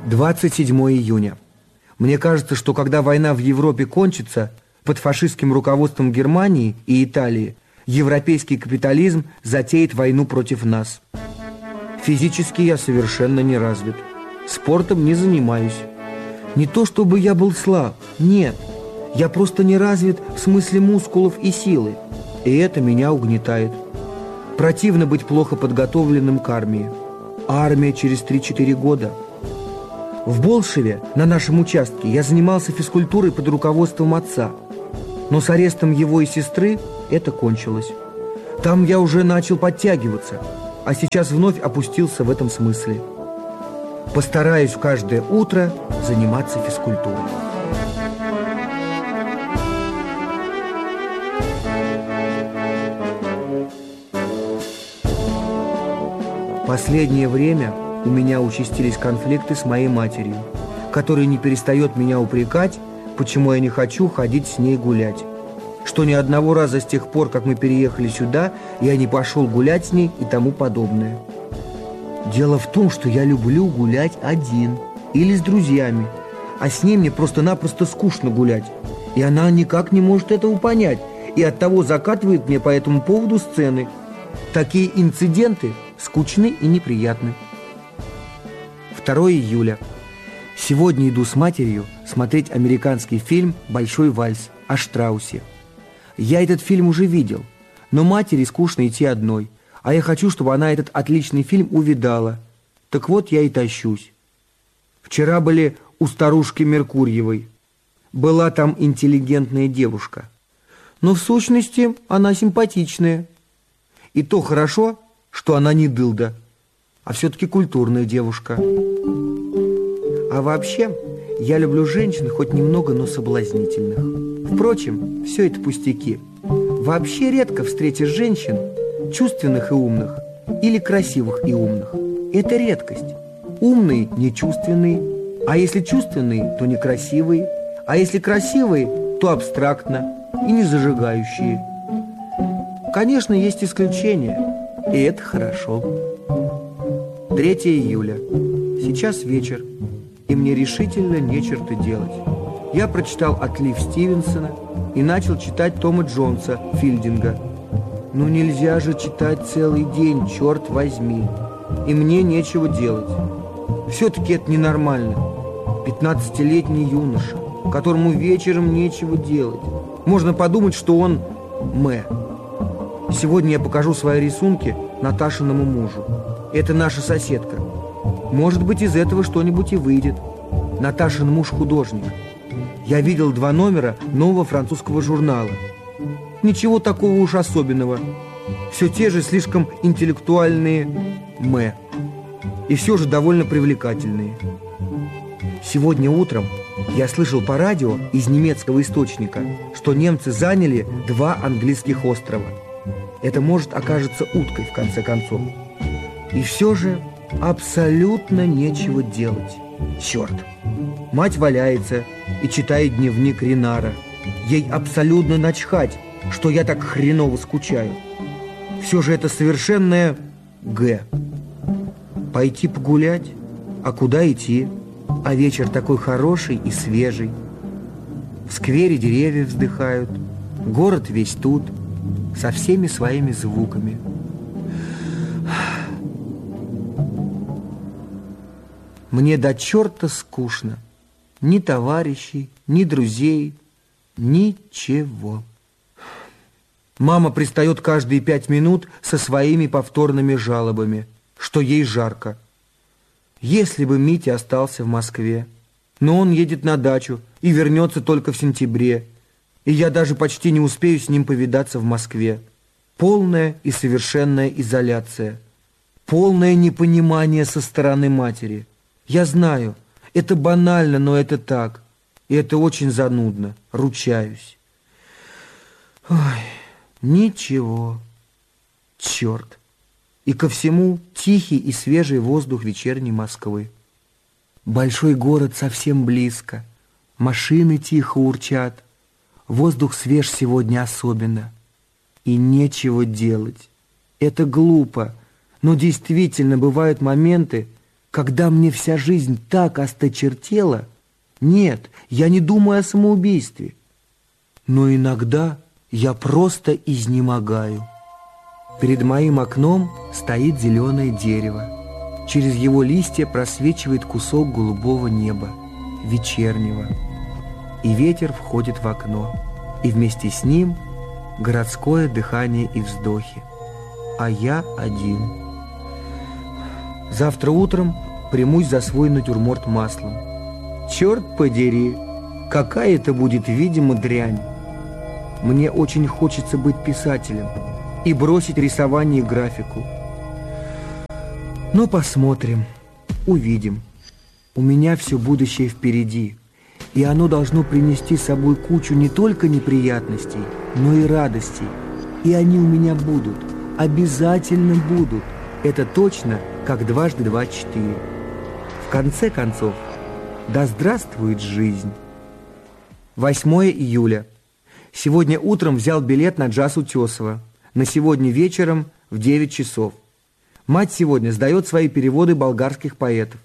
27 июня. Мне кажется, что когда война в Европе кончится, под фашистским руководством Германии и Италии европейский капитализм затеет войну против нас. Физически я совершенно не развит. Спортом не занимаюсь. Не то чтобы я был слаб, нет. Я просто не развит в смысле мускулов и силы. И это меня угнетает. Противно быть плохо подготовленным к армии. А армия через 3-4 года. В Болшеве, на нашем участке, я занимался физкультурой под руководством отца. Но с арестом его и сестры это кончилось. Там я уже начал подтягиваться, а сейчас вновь опустился в этом смысле. Постараюсь каждое утро заниматься физкультурой. Последнее время у меня участились конфликты с моей матерью, которая не перестает меня упрекать, почему я не хочу ходить с ней гулять. Что ни одного раза с тех пор, как мы переехали сюда, я не пошел гулять с ней и тому подобное. Дело в том, что я люблю гулять один или с друзьями, а с ней мне просто-напросто скучно гулять. И она никак не может этого понять, и оттого закатывает мне по этому поводу сцены. Такие инциденты скучны и неприятны. 2 июля. Сегодня иду с матерью смотреть американский фильм «Большой вальс» о Штраусе. Я этот фильм уже видел, но матери скучно идти одной, а я хочу, чтобы она этот отличный фильм увидала. Так вот я и тащусь. Вчера были у старушки Меркурьевой. Была там интеллигентная девушка. Но в сущности она симпатичная. И то хорошо, что она не дылда, а все-таки культурная девушка. А вообще, я люблю женщин хоть немного, но соблазнительных. Впрочем, все это пустяки. Вообще редко встретишь женщин чувственных и умных, или красивых и умных. Это редкость. Умные – нечувственные, а если чувственные, то некрасивые, а если красивые, то абстрактно и не зажигающие. Конечно, есть исключения, и это хорошо. 3 июля. Сейчас вечер, и мне решительно нечего делать. Я прочитал «Отлив» Стивенсона и начал читать Тома Джонса Филдинга. Ну нельзя же читать целый день, черт возьми. И мне нечего делать. Все-таки это ненормально. 15-летний юноша, которому вечером нечего делать. Можно подумать, что он мэ. Сегодня я покажу свои рисунки Наташиному мужу. Это наша соседка. Может быть, из этого что-нибудь и выйдет. Наташин муж художник. Я видел 2 номера нового французского журнала. Ничего такого уж особенного. Все те же слишком интеллектуальные мэ. И все же довольно привлекательные. Сегодня утром я слышал по радио из немецкого источника, что немцы заняли 2 английских острова. Это, может, окажется уткой в конце концов. И все же абсолютно нечего делать. Черт! Мать валяется и читает дневник Ренара. Ей абсолютно начхать, что я так хреново скучаю. Все же это совершенное Г. Пойти погулять? А куда идти? А вечер такой хороший и свежий. В сквере деревья вздыхают. Город весь тут, со всеми своими звуками. Мне до черта скучно. Ни товарищей, ни друзей, ничего. Мама пристает каждые 5 минут со своими повторными жалобами, что ей жарко. Если бы Митя остался в Москве, но он едет на дачу и вернется только в сентябре, и я даже почти не успею с ним повидаться в Москве. Полная и совершенная изоляция, полное непонимание со стороны матери. Я знаю, это банально, но это так, и это очень занудно, ручаюсь. Ой, ничего, черт. И ко всему тихий и свежий воздух вечерней Москвы. Большой город совсем близко, машины тихо урчат, воздух свеж сегодня особенно. И нечего делать. Это глупо, но действительно бывают моменты, когда мне вся жизнь так осточертела, нет, я не думаю о самоубийстве. Но иногда я просто изнемогаю. Перед моим окном стоит зеленое дерево. Через его листья просвечивает кусок голубого неба, вечернего. И ветер входит в окно, и вместе с ним городское дыхание и вздохи. А я один. Завтра утром примусь за свой натюрморт маслом. Черт подери, какая это будет, видимо, дрянь. Мне очень хочется быть писателем и бросить рисование и графику. Но посмотрим, увидим. У меня все будущее впереди, и оно должно принести с собой кучу не только неприятностей, но и радостей. И они у меня будут, обязательно будут. Это точно, как дважды два — 4. В конце концов, да здравствует жизнь. 8 июля. Сегодня утром взял билет на джаз Утесова. На сегодня вечером в 9 часов. Мать сегодня сдает свои переводы болгарских поэтов.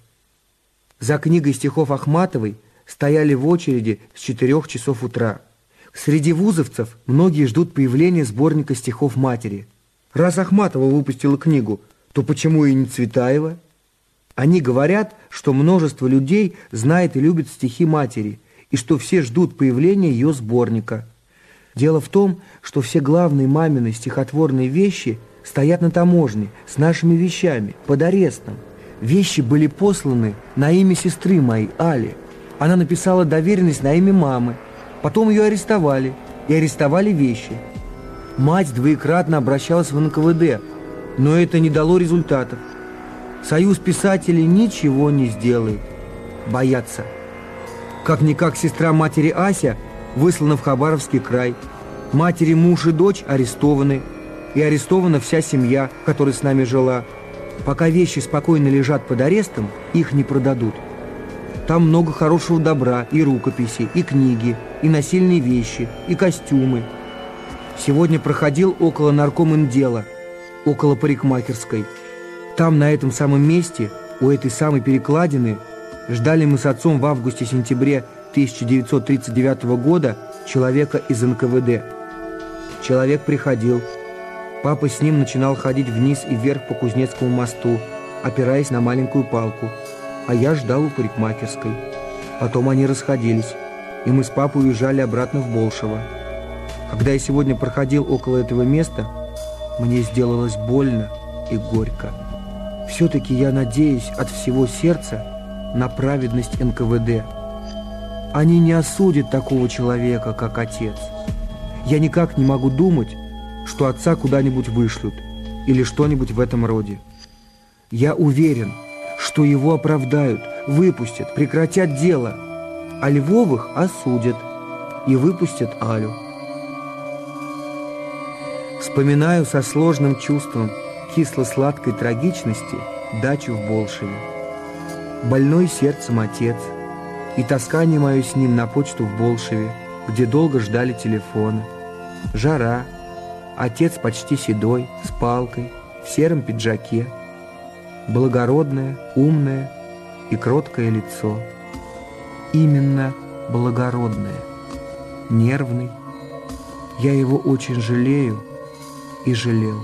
За книгой стихов Ахматовой стояли в очереди с 4 часов утра. Среди вузовцев многие ждут появления сборника стихов матери. Раз Ахматова выпустила книгу, то почему и не Цветаева? Они говорят, что множество людей знает и любит стихи матери, и что все ждут появления ее сборника. Дело в том, что все главные мамины стихотворные вещи стоят на таможне с нашими вещами, под арестом. Вещи были посланы на имя сестры моей, Али. Она написала доверенность на имя мамы. Потом ее арестовали, и арестовали вещи. Мать двоекратно обращалась в НКВД, но это не дало результатов. Союз писателей ничего не сделает. Боятся. Как-никак сестра матери Ася выслана в Хабаровский край. Матери муж и дочь арестованы. И арестована вся семья, которая с нами жила. Пока вещи спокойно лежат под арестом, их не продадут. Там много хорошего добра, и рукописи, и книги, и насильные вещи, и костюмы. Сегодня проходил около наркоминдела, около парикмахерской. Там, на этом самом месте, у этой самой перекладины, ждали мы с отцом в августе-сентябре 1939 года человека из НКВД. Человек приходил. Папа с ним начинал ходить вниз и вверх по Кузнецкому мосту, опираясь на маленькую палку. А я ждал у парикмахерской. Потом они расходились, и мы с папой уезжали обратно в Болшево. Когда я сегодня проходил около этого места, мне сделалось больно и горько. Все-таки я надеюсь от всего сердца на праведность НКВД. Они не осудят такого человека, как отец. Я никак не могу думать, что отца куда-нибудь вышлют или что-нибудь в этом роде. Я уверен, что его оправдают, выпустят, прекратят дело, а Львовых осудят и выпустят Алю. Вспоминаю со сложным чувством кисло-сладкой трагичности дачу в Болшеве. Больной сердцем отец и таскание мое с ним на почту в Болшеве, где долго ждали телефона. Жара, отец почти седой, с палкой, в сером пиджаке. Благородное, умное и кроткое лицо. Именно благородное, нервный. Я его очень жалею и жалел.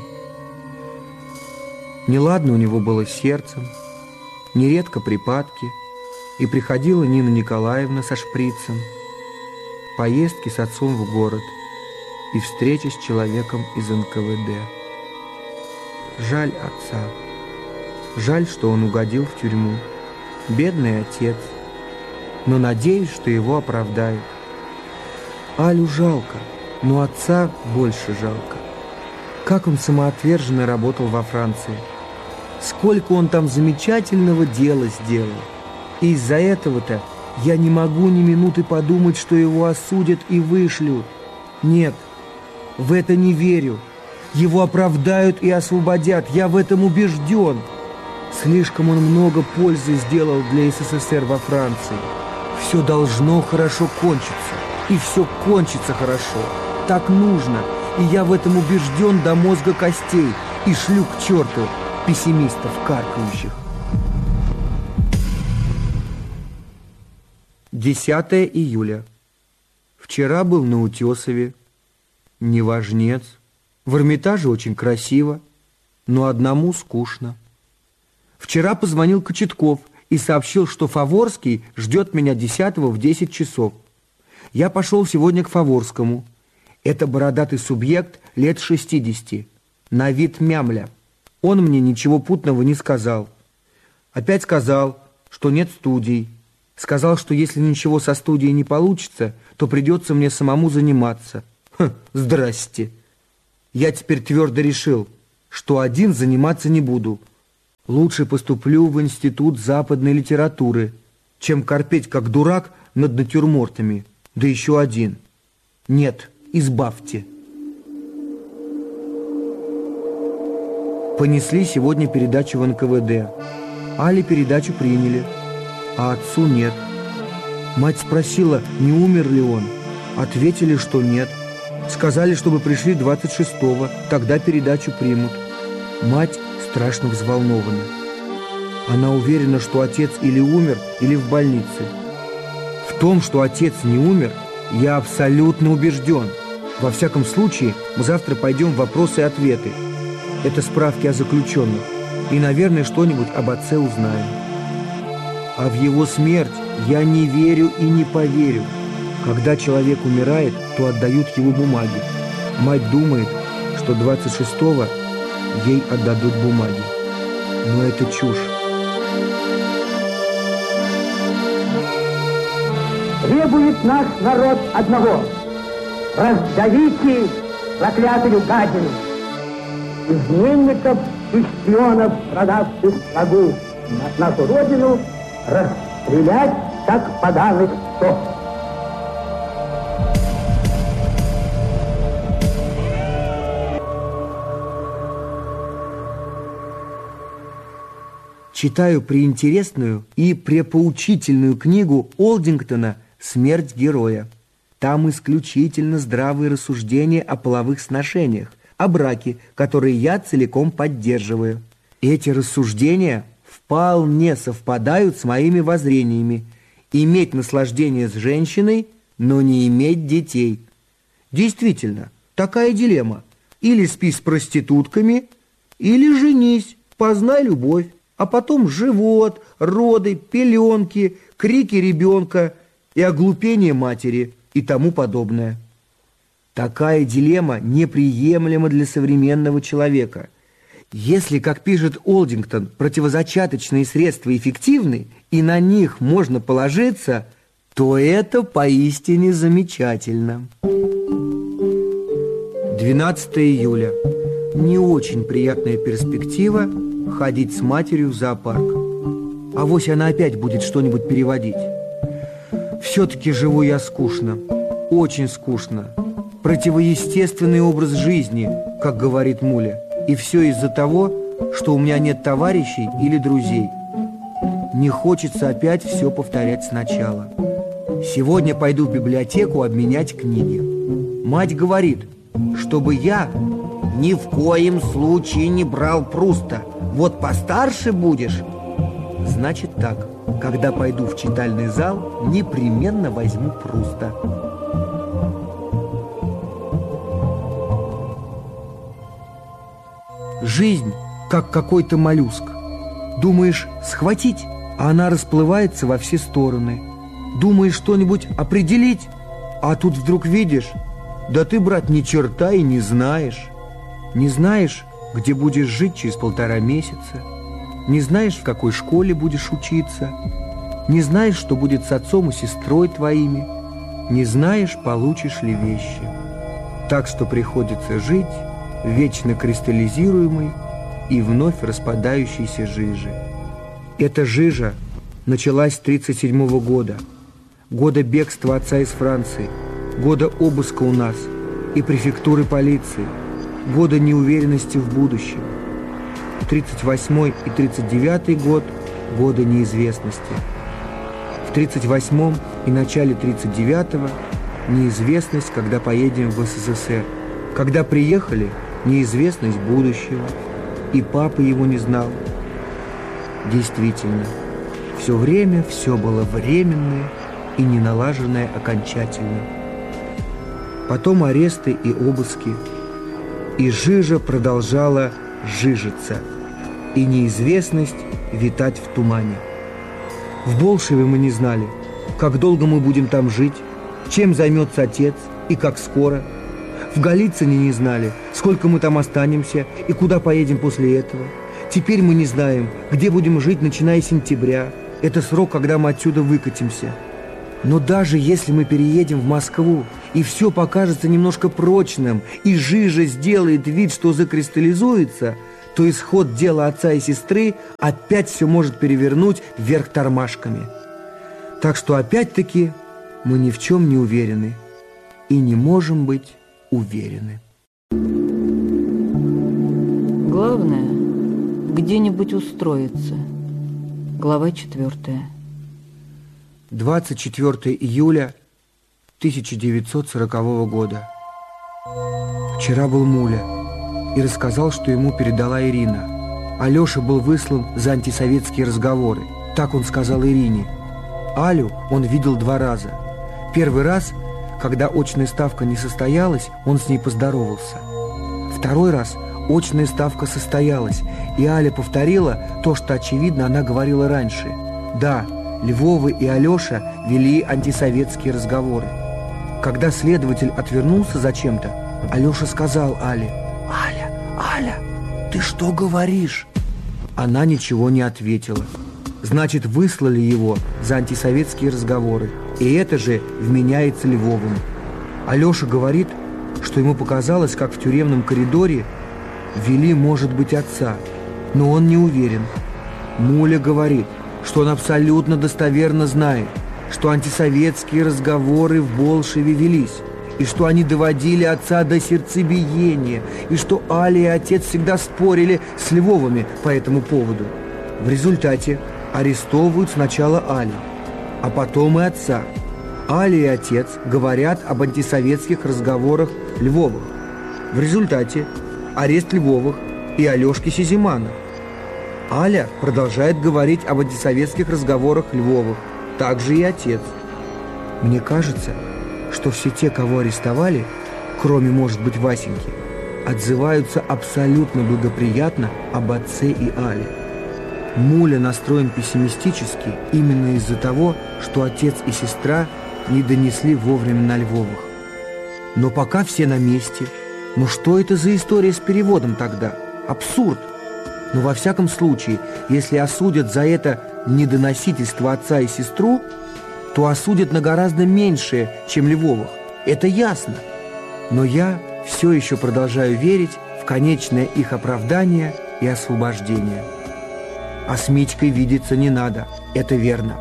Неладно у него было с сердцем, нередко припадки, и приходила Нина Николаевна со шприцем, поездки с отцом в город и встреча с человеком из НКВД. Жаль отца. Жаль, что он угодил в тюрьму. Бедный отец. Но надеюсь, что его оправдают. Алю жалко, но отца больше жалко. Как он самоотверженно работал во Франции. Сколько он там замечательного дела сделал. И из-за этого-то я не могу ни минуты подумать, что его осудят и вышлют. Нет, в это не верю. Его оправдают и освободят. Я в этом убежден. Слишком он много пользы сделал для СССР во Франции. Все должно хорошо кончиться. И все кончится хорошо. Так нужно. И я в этом убежден до мозга костей. И шлю к черту пессимистов каркающих. 10 июля. Вчера был на Утесове. Неважнец. В Эрмитаже очень красиво, но одному скучно. Вчера позвонил Кочетков и сообщил, что Фаворский ждет меня 10-го в 10 часов. Я пошел сегодня к Фаворскому. Это бородатый субъект лет 60, на вид мямля. Он мне ничего путного не сказал. Опять сказал, что нет студий. Сказал, что если ничего со студией не получится, то придется мне самому заниматься. Здрасте. Я теперь твердо решил, что один заниматься не буду. Лучше поступлю в Институт западной литературы, чем корпеть как дурак над натюрмортами. Да еще один. Нет, избавьте. Понесли сегодня передачу в НКВД. Али передачу приняли, а отцу нет. Мать спросила, не умер ли он. Ответили, что нет. Сказали, чтобы пришли 26-го, тогда передачу примут. Мать страшно взволнована. Она уверена, что отец или умер, или в больнице. В том, что отец не умер, я абсолютно убежден. Во всяком случае, мы завтра пойдем в вопросы и ответы. Это справки о заключенных. И, наверное, что-нибудь об отце узнаем. А в его смерть я не верю и не поверю. Когда человек умирает, то отдают его бумаги. Мать думает, что 26-го ей отдадут бумаги. Но это чушь. Требует наш народ одного. Раздавите проклятую гадину. Изменников и шпионов, продавших врагу нашу родину, расстрелять, как поганых псов. Читаю преинтересную и препоучительную книгу Олдингтона «Смерть героя». Там исключительно здравые рассуждения о половых сношениях, о браке, которые я целиком поддерживаю. Эти рассуждения вполне совпадают с моими воззрениями. Иметь наслаждение с женщиной, но не иметь детей. Действительно, такая дилемма. Или спи с проститутками, или женись, познай любовь. А потом живот, роды, пеленки, крики ребенка и оглупение матери и тому подобное. Такая дилемма неприемлема для современного человека. Если, как пишет Олдингтон, противозачаточные средства эффективны и на них можно положиться, то это поистине замечательно. 12 июля. Не очень приятная перспектива ходить с матерью в зоопарк. Авось она опять будет что-нибудь переводить. Все-таки живу я скучно, очень скучно. Противоестественный образ жизни, как говорит Муля. И все из-за того, что у меня нет товарищей или друзей. Не хочется опять все повторять сначала. Сегодня пойду в библиотеку обменять книги. Мать говорит, чтобы я ни в коем случае не брал Пруста. Вот постарше будешь. Значит так, когда пойду в читальный зал, непременно возьму Пруста. Жизнь, как какой-то моллюск. Думаешь, схватить, а она расплывается во все стороны. Думаешь, что-нибудь определить, а тут вдруг видишь, да ты, брат, ни черта и не знаешь. Не знаешь, где будешь жить через 1,5 месяца. Не знаешь, в какой школе будешь учиться. Не знаешь, что будет с отцом и сестрой твоими. Не знаешь, получишь ли вещи. Так что приходится жить в вечно кристаллизируемой и вновь распадающейся жиже. Эта жижа началась с 1937 года, года бегства отца из Франции, года обыска у нас и префектуры полиции, года неуверенности в будущем. 1938 и 1939 год – года неизвестности. В 1938 и начале 1939 неизвестность, когда поедем в СССР. Когда приехали, неизвестность будущего. И папа его не знал. Действительно, все время все было временное и не налаженное окончательно. Потом аресты и обыски, и жижа продолжала жижиться, и неизвестность витать в тумане. В Болшеве мы не знали, как долго мы будем там жить, чем займется отец и как скоро. В Голицыне не знали, сколько мы там останемся и куда поедем после этого. Теперь мы не знаем, где будем жить, начиная с сентября. Это срок, когда мы отсюда выкатимся. Но даже если мы переедем в Москву, и все покажется немножко прочным, и жижа сделает вид, что закристаллизуется, то исход дела отца и сестры опять все может перевернуть вверх тормашками. Так что опять-таки мы ни в чем не уверены и не можем быть уверены. Главное – где-нибудь устроиться. Глава 4. 24 июля 1940 года. Вчера был Муля и рассказал, что ему передала Ирина. Алеша был выслан за антисоветские разговоры. Так он сказал Ирине. Алю он видел 2 раза. Первый раз, когда очная ставка не состоялась, он с ней поздоровался. Второй раз очная ставка состоялась, и Аля повторила то, что, очевидно, она говорила раньше. Да, Львовы и Алеша вели антисоветские разговоры. Когда следователь отвернулся зачем-то, Алеша сказал Але: Аля, ты что говоришь?» Она ничего не ответила. Значит, выслали его за антисоветские разговоры. И это же вменяется Львовым. Алеша говорит, что ему показалось, как в тюремном коридоре вели, может быть, отца, но он не уверен. Муля говорит, что он абсолютно достоверно знает, что антисоветские разговоры в Болшеве велись, и что они доводили отца до сердцебиения, и что Аля и отец всегда спорили с Львовыми по этому поводу. В результате арестовывают сначала Алю, а потом и отца. Аля и отец говорят об антисоветских разговорах Львовых. В результате арест Львовых и Алешки Сизимана. Аля продолжает говорить об антисоветских разговорах Львовых, также и отец. Мне кажется, что все те, кого арестовали, кроме, может быть, Васеньки, отзываются абсолютно благоприятно об отце и Але. Муля настроен пессимистически именно из-за того, что отец и сестра не донесли вовремя на Львовых. Но пока все на месте. Ну что это за история с переводом тогда? Абсурд! Но во всяком случае, если осудят за это недоносительство отца и сестру, то осудят на гораздо меньшее, чем Львовых. Это ясно. Но я все еще продолжаю верить в конечное их оправдание и освобождение. А с Митькой видеться не надо, это верно.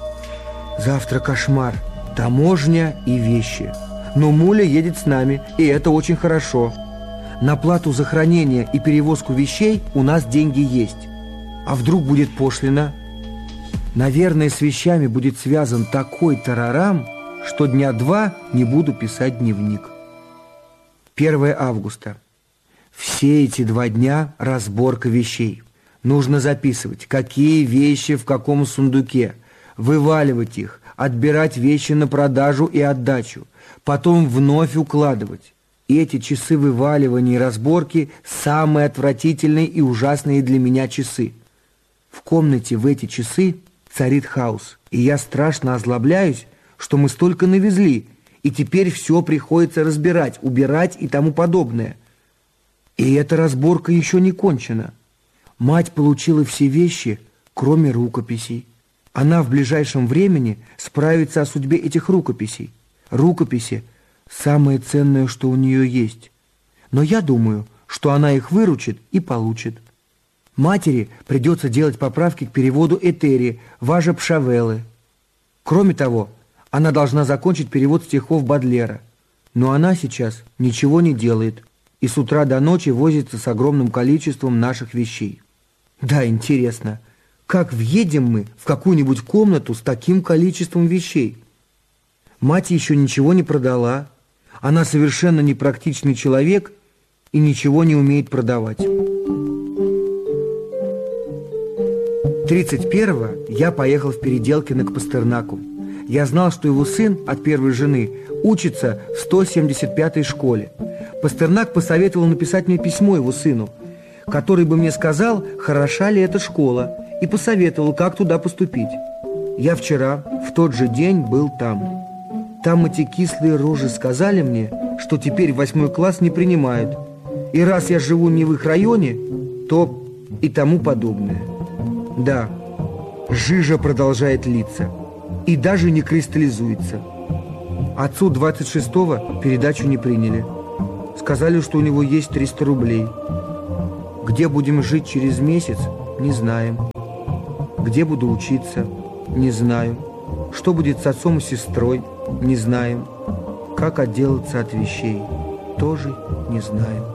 Завтра кошмар, таможня и вещи. Но Муля едет с нами, и это очень хорошо. На плату за хранение и перевозку вещей у нас деньги есть. А вдруг будет пошлина? Наверное, с вещами будет связан такой тарарам, что 2 дня не буду писать дневник. 1 августа. Все эти 2 дня разборка вещей. Нужно записывать, какие вещи в каком сундуке, вываливать их, отбирать вещи на продажу и отдачу, потом вновь укладывать. И эти часы вываливания и разборки самые отвратительные и ужасные для меня часы. В комнате в эти часы царит хаос, и я страшно озлобляюсь, что мы столько навезли, и теперь все приходится разбирать, убирать и тому подобное. И эта разборка еще не кончена. Мать получила все вещи, кроме рукописей. Она в ближайшем времени справится о судьбе этих рукописей. Рукописи – самое ценное, что у нее есть. Но я думаю, что она их выручит и получит. Матери придется делать поправки к переводу Этери, Важа Пшавеллы. Кроме того, она должна закончить перевод стихов Бодлера. Но она сейчас ничего не делает и с утра до ночи возится с огромным количеством наших вещей. Да, интересно, как въедем мы в какую-нибудь комнату с таким количеством вещей? Мать еще ничего не продала. Она совершенно непрактичный человек и ничего не умеет продавать. 31-го я поехал в Переделкино к Пастернаку. Я знал, что его сын от первой жены учится в 175-й школе. Пастернак посоветовал написать мне письмо его сыну, который бы мне сказал, хороша ли эта школа, и посоветовал, как туда поступить. Я вчера, в тот же день, был там. Там эти кислые рожи сказали мне, что теперь 8 класс не принимают. И раз я живу не в их районе, то и тому подобное. Да, жижа продолжает литься и даже не кристаллизуется. Отцу 26-го передачу не приняли. Сказали, что у него есть 300 рублей. Где будем жить через месяц, не знаем. Где буду учиться, не знаю. Что будет с отцом и сестрой, не знаем. Как отделаться от вещей, тоже не знаем.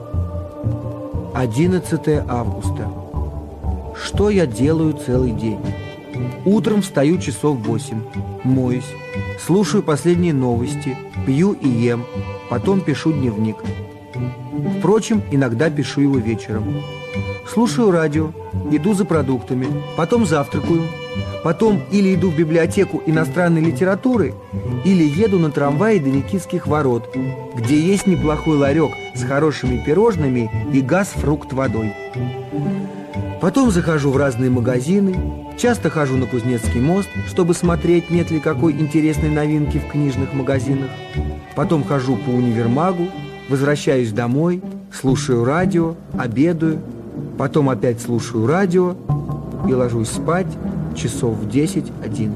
11 августа. Что я делаю целый день? Утром встаю часов 8, моюсь, слушаю последние новости, пью и ем, потом пишу дневник. Впрочем, иногда пишу его вечером. Слушаю радио, иду за продуктами, потом завтракаю, потом или иду в библиотеку иностранной литературы, или еду на трамвае до Никитских ворот, где есть неплохой ларек с хорошими пирожными и газ-фрукт водой. Потом захожу в разные магазины, часто хожу на Кузнецкий мост, чтобы смотреть, нет ли какой интересной новинки в книжных магазинах. Потом хожу по универмагу, возвращаюсь домой, слушаю радио, обедаю, потом опять слушаю радио и ложусь спать часов в 10-11.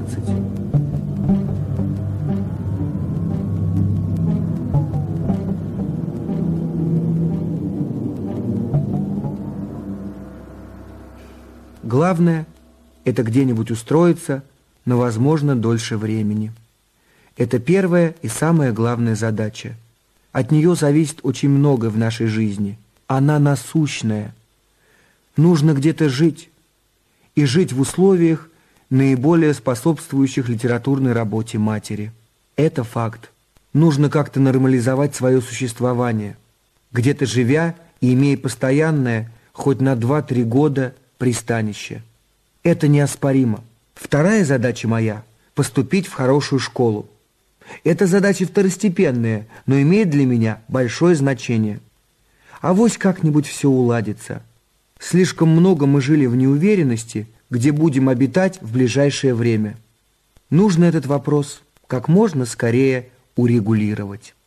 Главное – это где-нибудь устроиться, но, возможно, дольше времени. Это первая и самая главная задача. От нее зависит очень многое в нашей жизни. Она насущная. Нужно где-то жить. И жить в условиях, наиболее способствующих литературной работе матери. Это факт. Нужно как-то нормализовать свое существование. Где-то живя и имея постоянное, хоть на 2-3 года, пристанище. Это неоспоримо. Вторая задача моя – поступить в хорошую школу. Эта задача второстепенная, но имеет для меня большое значение. Авось как-нибудь все уладится. Слишком много мы жили в неуверенности, где будем обитать в ближайшее время. Нужно этот вопрос как можно скорее урегулировать.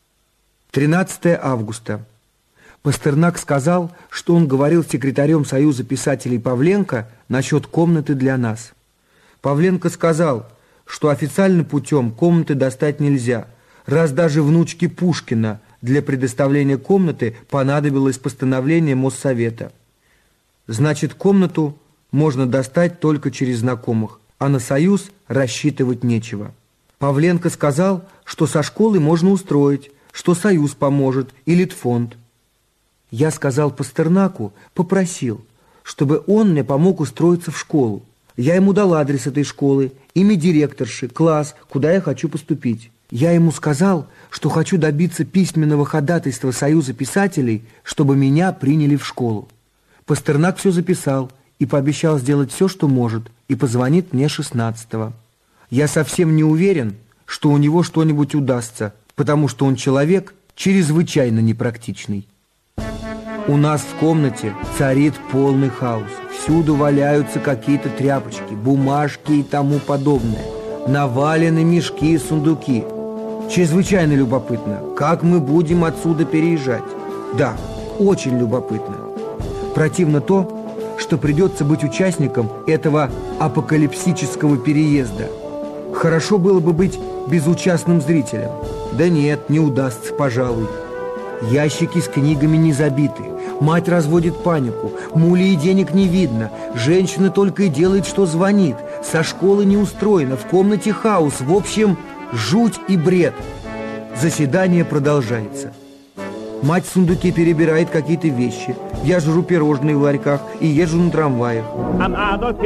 13 августа. Пастернак сказал, что он говорил с секретарем Союза писателей Павленко насчет комнаты для нас. Павленко сказал, что официальным путем комнаты достать нельзя, раз даже внучке Пушкина для предоставления комнаты понадобилось постановление Моссовета. Значит, комнату можно достать только через знакомых, а на Союз рассчитывать нечего. Павленко сказал, что со школой можно устроить, что Союз поможет и Литфонд. Я сказал Пастернаку, попросил, чтобы он мне помог устроиться в школу. Я ему дал адрес этой школы, имя директорши, класс, куда я хочу поступить. Я ему сказал, что хочу добиться письменного ходатайства Союза писателей, чтобы меня приняли в школу. Пастернак все записал и пообещал сделать все, что может, и позвонит мне 16-го. Я совсем не уверен, что у него что-нибудь удастся, потому что он человек чрезвычайно непрактичный. У нас в комнате царит полный хаос. Всюду валяются какие-то тряпочки, бумажки и тому подобное. Навалены мешки и сундуки. Чрезвычайно любопытно, как мы будем отсюда переезжать. Да, очень любопытно. Противно то, что придется быть участником этого апокалипсического переезда. Хорошо было бы быть безучастным зрителем. Да нет, не удастся, пожалуй. Ящики с книгами не забиты. Мать разводит панику. Мули и денег не видно. Женщина только и делает, что звонит. Со школы не устроено. В комнате хаос. В общем, жуть и бред. Заседание продолжается. Мать в сундуке перебирает какие-то вещи. Я жру пирожные в ларьках и езжу на трамваях.